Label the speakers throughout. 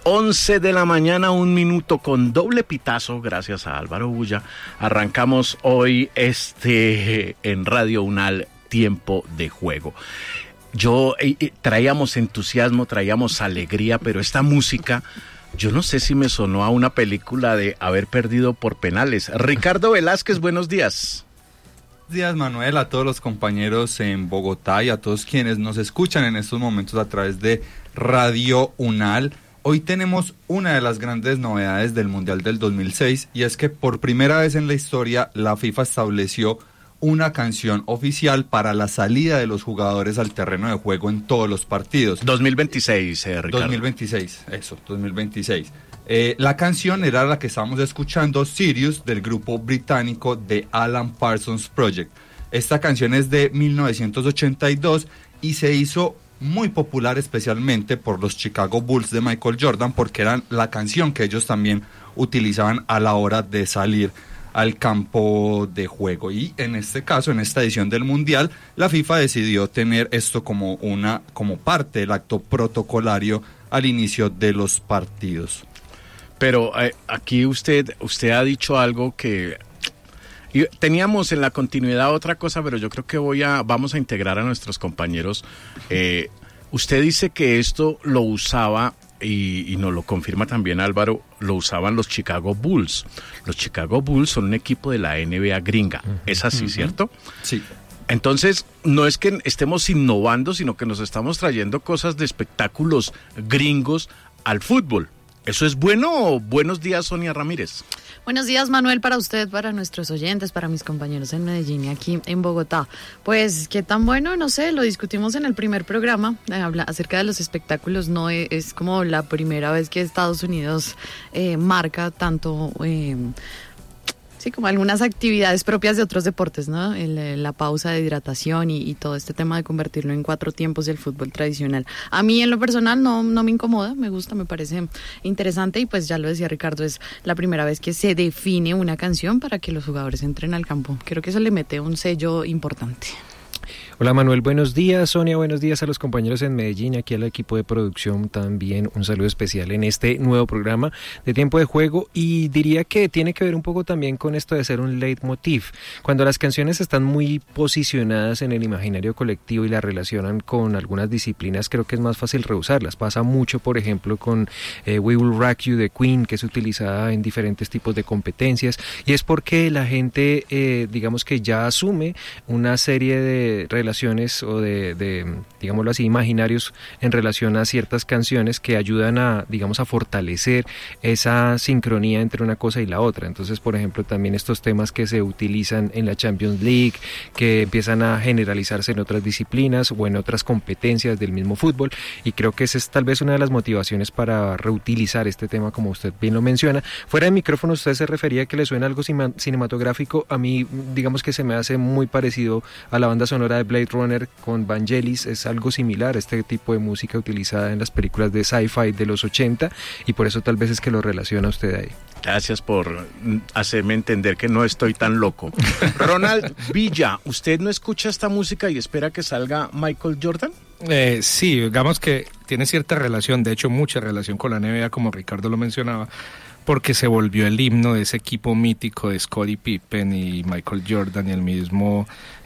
Speaker 1: 11 de la mañana, 1 minuto con doble pitazo, gracias a Álvaro Bulla. Arrancamos hoy en Radio Unal Tiempo de Juego. Traíamos entusiasmo, traíamos alegría, pero esta música, yo no sé si me sonó a una película de haber perdido por penales. Ricardo Velázquez, buenos días.
Speaker 2: Buenos días, Manuel, a todos los compañeros en Bogotá y a todos quienes nos escuchan en estos momentos a través de Radio Unal. Hoy tenemos una de las grandes novedades del Mundial del 2006 y es que por primera vez en la historia la FIFA estableció una canción oficial para la salida de los jugadores al terreno de juego en todos los partidos.
Speaker 1: 2026, Ricardo.
Speaker 2: 2026. La canción era la que estábamos escuchando, Sirius, del grupo británico The Alan Parsons Project. Esta canción es de 1982 y se hizo muy popular especialmente por los Chicago Bulls de Michael Jordan, porque eran la canción que ellos también utilizaban a la hora de salir al campo de juego. Y en este caso, en esta edición del Mundial, la FIFA decidió tener esto como parte del acto protocolario al inicio de los partidos.
Speaker 1: Pero aquí usted ha dicho algo que teníamos en la continuidad otra cosa, pero yo creo que vamos a integrar a nuestros compañeros. Usted dice que esto lo usaba, y nos lo confirma también Álvaro, lo usaban los Chicago Bulls. Los Chicago Bulls son un equipo de la NBA gringa. ¿Es así, cierto?
Speaker 2: Sí.
Speaker 1: Entonces, no es que estemos innovando, sino que nos estamos trayendo cosas de espectáculos gringos al fútbol. ¿Eso es bueno? Buenos días, Sonia Ramírez.
Speaker 3: Buenos días, Manuel, para usted, para nuestros oyentes, para mis compañeros en Medellín y aquí en Bogotá. Pues, ¿qué tan bueno? No sé, lo discutimos en el primer programa, acerca de los espectáculos. No es como la primera vez que Estados Unidos marca tanto sí, como algunas actividades propias de otros deportes, ¿no? La pausa de hidratación y todo este tema de convertirlo en 4 tiempos del fútbol tradicional. A mí, en lo personal, no me incomoda, me gusta, me parece interesante y pues ya lo decía Ricardo, es la primera vez que se define una canción para que los jugadores entren al campo. Creo que eso le mete un sello importante.
Speaker 4: Hola Manuel, buenos días. Sonia, buenos días a los compañeros en Medellín, aquí al equipo de producción también un saludo especial en este nuevo programa de Tiempo de Juego, y diría que tiene que ver un poco también con esto de ser un leitmotiv. Cuando las canciones están muy posicionadas en el imaginario colectivo y las relacionan con algunas disciplinas, creo que es más fácil reusarlas. Pasa mucho, por ejemplo, con We Will Rock You de Queen, que es utilizada en diferentes tipos de competencias, y es porque la gente, digamos que ya asume una serie de relaciones o de digámoslo así, imaginarios en relación a ciertas canciones que ayudan a fortalecer esa sincronía entre una cosa y la otra. Entonces, por ejemplo, también estos temas que se utilizan en la Champions League, que empiezan a generalizarse en otras disciplinas o en otras competencias del mismo fútbol, y creo que esa es tal vez una de las motivaciones para reutilizar este tema, como usted bien lo menciona. Fuera de micrófono, usted se refería a que le suena algo cinematográfico. A mí, digamos que se me hace muy parecido a la banda sonora de Blade Runner con Vangelis. Es algo similar a este tipo de música utilizada en las películas de sci-fi de los 80, y por eso tal vez es que lo relaciona usted ahí.
Speaker 1: Gracias por hacerme entender que no estoy tan loco. Ronald Villa, ¿usted no escucha esta música y espera que salga Michael Jordan?
Speaker 5: Sí, digamos que tiene cierta relación, de hecho mucha relación con la NBA, como Ricardo lo mencionaba, porque se volvió el himno de ese equipo mítico de Scottie Pippen y Michael Jordan y el mismo,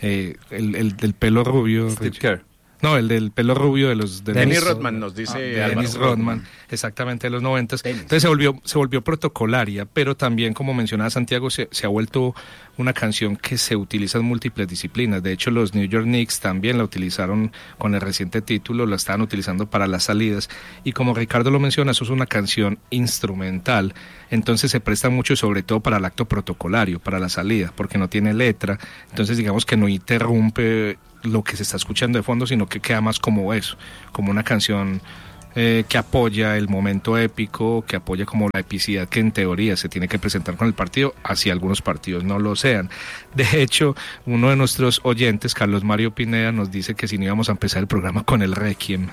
Speaker 5: el del pelo rubio.
Speaker 2: Steve Kerr.
Speaker 5: No, el del pelo rubio de los...
Speaker 1: Dennis Rodman nos dice.
Speaker 5: Dennis Rodman, exactamente, de los 90. Entonces se volvió protocolaria, pero también, como mencionaba Santiago, se ha vuelto una canción que se utiliza en múltiples disciplinas. De hecho, los New York Knicks también la utilizaron con el reciente título, la estaban utilizando para las salidas. Y como Ricardo lo menciona, eso es una canción instrumental. Entonces se presta mucho, sobre todo para el acto protocolario, para la salida, porque no tiene letra. Entonces digamos que no interrumpe lo que se está escuchando de fondo, sino que queda más como eso, como una canción que apoya el momento épico, que apoya como la epicidad que en teoría se tiene que presentar con el partido, así algunos partidos no lo sean. De hecho, uno de nuestros oyentes, Carlos Mario Pineda, nos dice que si no íbamos a empezar el programa con el Requiem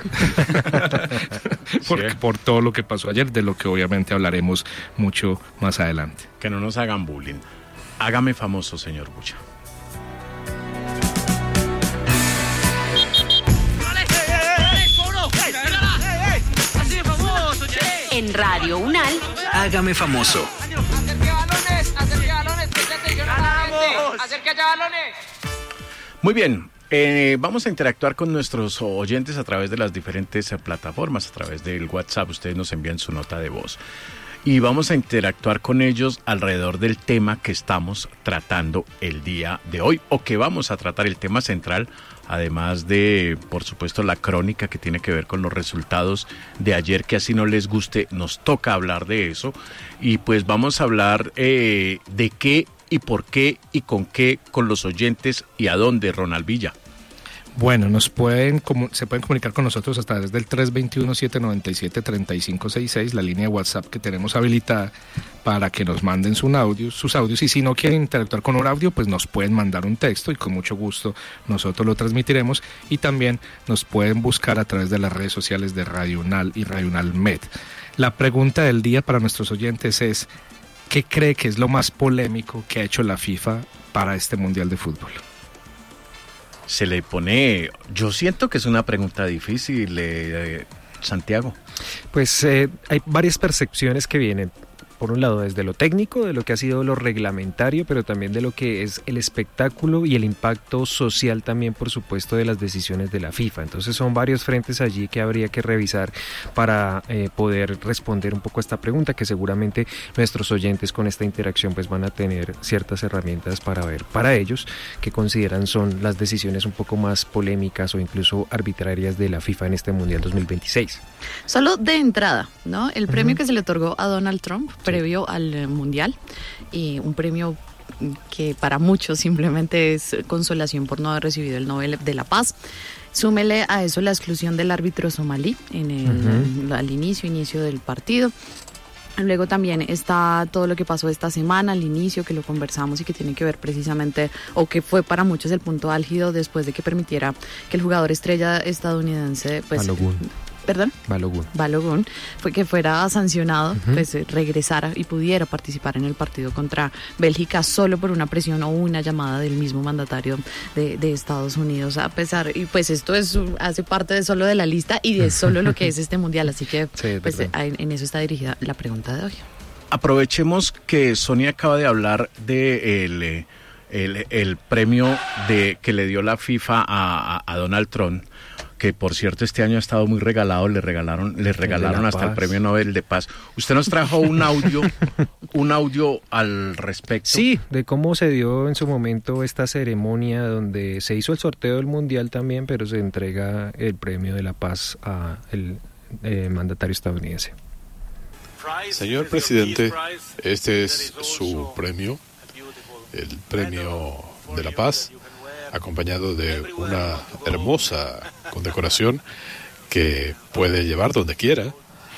Speaker 5: por todo lo que pasó ayer, de lo que obviamente hablaremos mucho más adelante.
Speaker 1: Que no nos hagan bullying. Hágame famoso, señor Bucha.
Speaker 6: Así de famoso, che. en Radio UNAL.
Speaker 7: Hágame famoso.
Speaker 8: Acerque allá balones.
Speaker 1: Muy bien. Vamos a interactuar con nuestros oyentes a través de las diferentes plataformas, a través del WhatsApp. Ustedes nos envían su nota de voz. Y vamos a interactuar con ellos alrededor del tema que estamos tratando el día de hoy, o que vamos a tratar, el tema central, además de, por supuesto, la crónica que tiene que ver con los resultados de ayer, que así no les guste, nos toca hablar de eso. Y pues vamos a hablar de qué y por qué y con qué con los oyentes y a dónde, Ronald Villa.
Speaker 5: Bueno, se pueden comunicar con nosotros a través del 321-797-3566, la línea de WhatsApp que tenemos habilitada para que nos manden sus audios, y si no quieren interactuar con un audio, pues nos pueden mandar un texto y con mucho gusto nosotros lo transmitiremos, y también nos pueden buscar a través de las redes sociales de Radio UNAL y Radio UNAL Med. La pregunta del día para nuestros oyentes es: ¿qué cree que es lo más polémico que ha hecho la FIFA para este Mundial de Fútbol?
Speaker 1: Se le pone, yo siento que es una pregunta difícil, Santiago.
Speaker 4: Pues hay varias percepciones que vienen. Por un lado, desde lo técnico, de lo que ha sido lo reglamentario, pero también de lo que es el espectáculo y el impacto social también, por supuesto, de las decisiones de la FIFA. Entonces son varios frentes allí que habría que revisar para poder responder un poco a esta pregunta, que seguramente nuestros oyentes con esta interacción pues van a tener ciertas herramientas para ver para ellos que consideran son las decisiones un poco más polémicas o incluso arbitrarias de la FIFA en este Mundial 2026.
Speaker 3: Solo de entrada, ¿no? El premio que se le otorgó a Donald Trump previo al Mundial, y un premio que para muchos simplemente es consolación por no haber recibido el Nobel de la Paz. Súmele a eso la exclusión del árbitro somalí al inicio del partido. Luego también está todo lo que pasó esta semana, al inicio, que lo conversamos y que tiene que ver precisamente, o que fue para muchos el punto álgido después de que permitiera que el jugador estrella estadounidense, pues... Balogun, fue que fuera sancionado, pues regresara y pudiera participar en el partido contra Bélgica solo por una presión o una llamada del mismo mandatario de Estados Unidos, a pesar, y pues esto hace parte de solo de la lista y de solo lo que es este Mundial, así que sí, pues en eso está dirigida la pregunta de hoy.
Speaker 1: Aprovechemos que Sonia acaba de hablar de el premio que le dio la FIFA a Donald Trump, que por cierto este año ha estado muy regalado, le regalaron hasta el Premio Nobel de Paz. Usted nos trajo un audio al respecto.
Speaker 4: Sí, de cómo se dio en su momento esta ceremonia donde se hizo el sorteo del Mundial también, pero se entrega el Premio de la Paz al mandatario estadounidense.
Speaker 9: Señor presidente, este es su premio, el Premio de la Paz, acompañado de una hermosa condecoración que puede llevar donde quiera.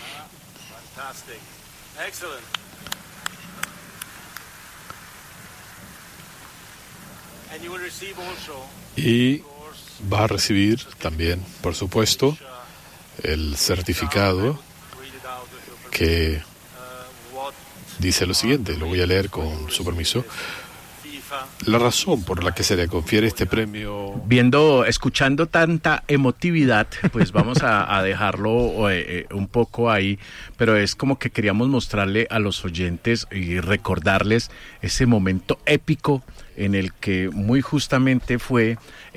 Speaker 9: Y va a recibir también, por supuesto, el certificado que dice lo siguiente, lo voy a leer con su permiso. La razón por la que se le confiere este premio...
Speaker 1: Escuchando tanta emotividad, pues vamos a dejarlo un poco ahí, pero es como que queríamos mostrarle a los oyentes y recordarles ese momento épico en el que muy justamente fue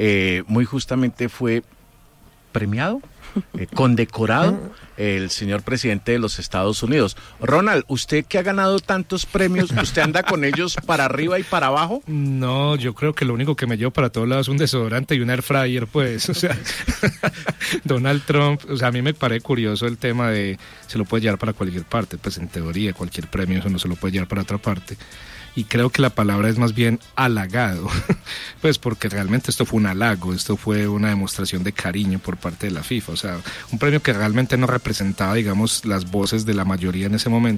Speaker 1: premiado, condecorado el señor presidente de los Estados Unidos. Ronald, usted que ha ganado tantos premios, ¿usted anda con ellos para arriba y para abajo?
Speaker 5: No, yo creo que lo único que me llevo para todos lados es un desodorante y un air fryer, pues, o sea, Donald Trump, o sea, a mí me parece curioso el tema de se lo puede llevar para cualquier parte, pues en teoría cualquier premio eso no se lo puede llevar para otra parte. Y creo que la palabra es más bien halagado, pues porque realmente esto fue un halago, esto fue una demostración de cariño por parte de la FIFA, o sea, un premio que realmente no representaba, digamos, las voces de la mayoría en ese momento.